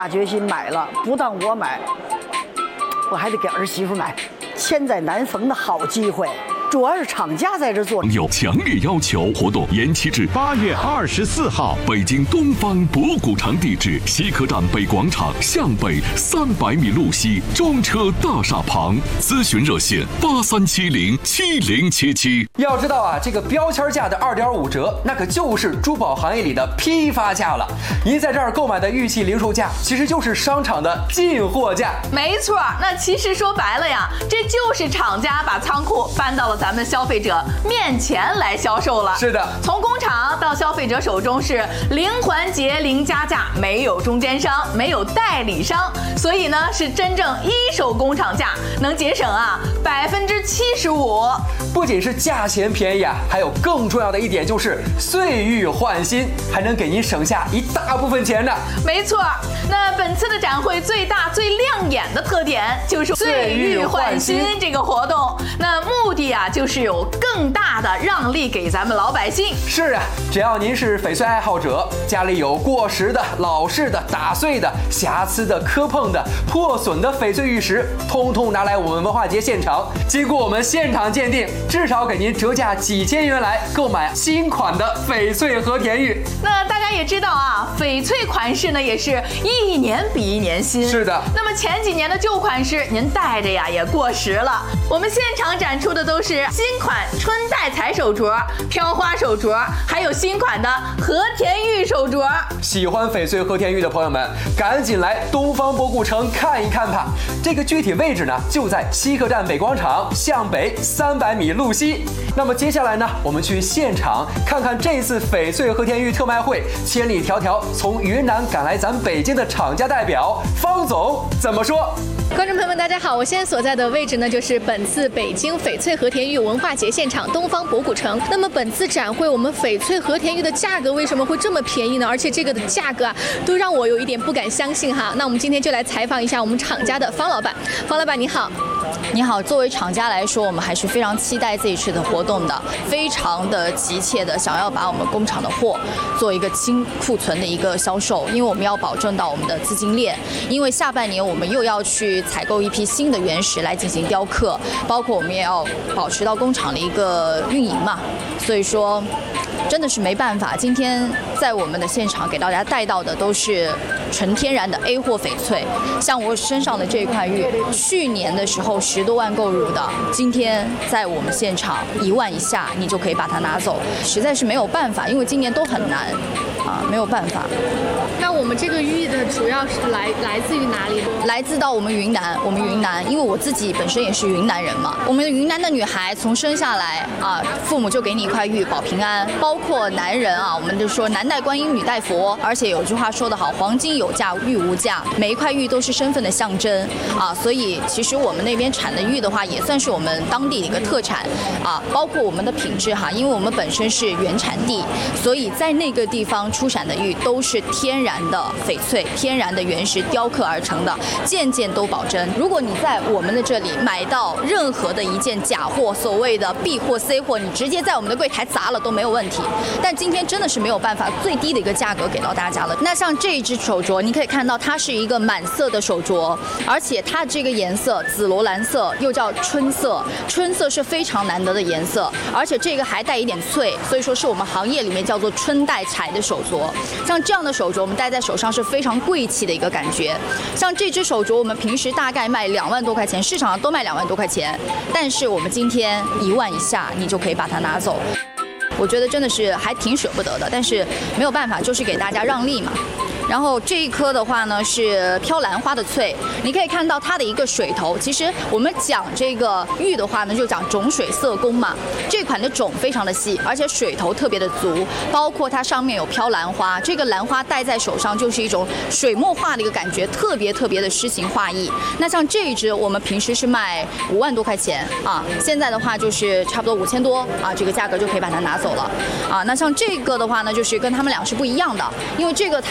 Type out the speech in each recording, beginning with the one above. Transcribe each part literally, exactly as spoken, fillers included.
下决心买了，不但我买，我还得给儿媳妇买，千载难逢的好机会。主要是厂家在这做， 有强烈要求，活动延期至八月二十四号。北京东方博古城地址：西客站北广场向北三百米路西中车大厦旁。咨询热线：八三七零七零七七。 要知道啊，这个标签价的二点五折，那可就是珠宝行业里的批发价了。您在这儿购买的玉器零售价，其实就是商场的进货价。 没错，那其实说白了呀，这就是厂家把仓库搬到了咱们消费者面前来销售了。 是的， 从工厂到消费者手中是零环节零加价，没有中间商，没有代理商，所以呢是真正一手工厂价，能节省啊百分之七十五。 不仅是价钱便宜啊，还有更重要的一点就是岁玉换新，还能给您省下一大部分钱呢。 没错，那本次的展会最大最亮眼的特点就是岁玉换新这个活动，那目的啊就是有更大的让利给咱们老百姓。 是啊，只要您是翡翠爱好者，家里有过时的、老式的、打碎的、瑕疵的、磕碰的、破损的翡翠玉石，通通拿来我们文化节现场，经过我们现场鉴定，至少给您折价几千元来购买新款的翡翠和田玉。 那大家也知道啊，翡翠款式呢也是一年比一年新。 是的。 那么前几年的旧款式，您戴着呀也过时了。我们现场展出的都是新款春带彩手镯、飘花手镯，还有新款的和田玉手镯。 喜欢翡翠和田玉的朋友们，赶紧来东方博古城看一看吧。这个具体位置呢，就在西客站北广场向北三百米路西。那么接下来呢，我们去现场看看这次翡翠和田玉特卖会，千里迢迢从云南赶来咱北京的厂家代表方总怎么说。 观众朋友们，大家好！我现在所在的位置呢，就是本次北京翡翠和田玉文化节现场东方博古城。那么本次展会，我们翡翠和田玉的价格为什么会这么便宜呢？而且这个的价格啊，都让我有一点不敢相信哈。那我们今天就来采访一下我们厂家的方老板。方老板你好。 你好，作为厂家来说，我们还是非常期待这一次的活动的，非常的急切的想要把我们工厂的货做一个清库存的一个销售，因为我们要保证到我们的资金链，因为下半年我们又要去采购一批新的原石来进行雕刻，包括我们也要保持到工厂的一个运营嘛，所以说真的是没办法，今天在我们的现场给大家带到的都是纯天然的 A 货翡翠，像我身上的这块玉，去年的时候十多万购入的，今天在我们现场一万以下，你就可以把它拿走，实在是没有办法，因为今年都很难啊，没有办法。 那我们这个玉的主要是来来自于哪里？ 来自到我们云南，我们云南，因为我自己本身也是云南人嘛。我们云南的女孩从生下来啊，父母就给你一块玉保平安。包括男人啊，我们就说男戴观音，女戴佛。而且有句话说得好，黄金有价，玉无价。每一块玉都是身份的象征啊，所以其实我们那边产的玉的话，也算是我们当地的一个特产啊。包括我们的品质哈，因为我们本身是原产地，所以在那个地方出产的玉都是天然的翡翠，天然的原石雕刻而成的，件件都保真。如果你在我们的这里买到任何的一件假货，所谓的 B 货 C 货，你直接在我们的柜台砸了都没有问题。但今天真的是没有办法，最低的一个价格给到大家了。那像这一只手镯，你可以看到它是一个满色的手镯，而且它这个颜色紫罗兰色，又叫春色，春色是非常难得的颜色，而且这个还带一点翠，所以说是我们行业里面叫做春带彩的手镯。像这样的手镯，我们戴在手上是非常贵气的一个感觉。像这只手镯，我们平时大概卖两万多块钱，市场上都卖两万多块钱，但是我们今天一万以下，你就可以把它拿走。我觉得真的是还挺舍不得的，但是没有办法，就是给大家让利嘛。然后这一颗的话呢是飘兰花的翠，你可以看到它的一个水头。其实我们讲这个玉的话呢，就讲种水色工嘛。这款的种非常的细，而且水头特别的足，包括它上面有飘兰花，这个兰花戴在手上就是一种水墨画的一个感觉，特别特别的诗情画意。那像这一支我们平时是卖五万多块钱啊，现在的话就是差不多五千多啊，这个价格就可以把它拿走了啊。那像这个的话呢，就是跟他们俩是不一样的，因为这个它的颜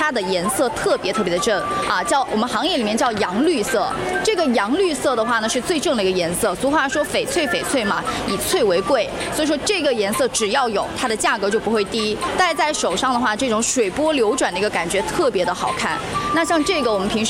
色特别特别的正啊，叫我们行业里面叫洋绿色。这个洋绿色的话呢，是最正的一个颜色。俗话说翡翠翡翠嘛，以翠为贵，所以说这个颜色只要有，它的价格就不会低。戴在手上的话，这种水波流转的一个感觉特别的好看。那像这个我们平时